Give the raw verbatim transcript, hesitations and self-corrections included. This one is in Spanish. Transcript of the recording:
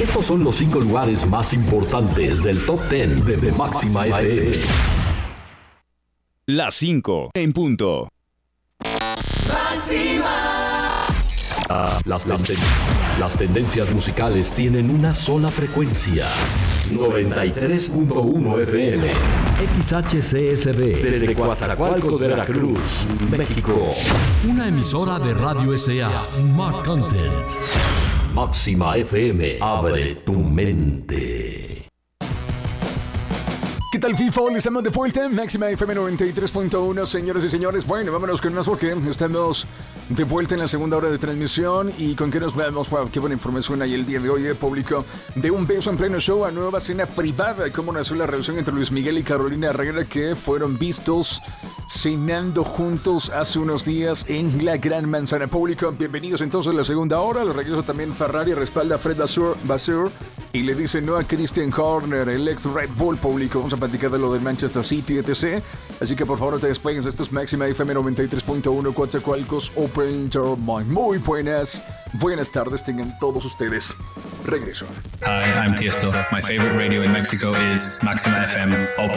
Estos son los cinco lugares más importantes del Top diez de, de Máxima F M. Las cinco en punto. Máxima. Ah, las, las, ten- las tendencias musicales tienen una sola frecuencia. noventa y tres punto uno F M. X H C S B. Desde Coatzacoalcos, Veracruz, México. Una emisora de Radio S A. Smart Content. Máxima F M. Abre tu mente. ¿Qué tal, FIFA? Estamos de vuelta en Máxima F M noventa y tres punto uno, señoras y señores. Bueno, vámonos con más porque estamos de vuelta en la segunda hora de transmisión. ¿Y con qué nos vemos? Wow, qué buena información hay el día de hoy, eh, público. De un beso en pleno show a nueva cena privada. Cómo nació la relación entre Luis Miguel y Carolina Herrera, que fueron vistos cenando juntos hace unos días en la Gran Manzana. Público, bienvenidos entonces a la segunda hora. Al regreso también Ferrari respalda a Fred Vasseur, Vasseur y le dice no a Christian Horner, el ex Red Bull. Público, vamos a platicar de lo del Manchester City, etcétera. Así que por favor no te despegues. Esto es Máxima F M noventa y tres punto uno, Coatzacoalcos, Open Intermind. Muy buenas, buenas tardes tengan todos ustedes. Regreso. Hi, I'm Tiesto. My favorite radio in Mexico is Maxima F M.